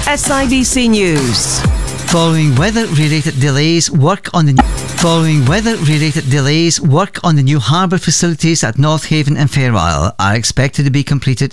SIBC News. Following weather-related delays, work on the new harbour facilities at North Haven and Fair Isle are expected to be completed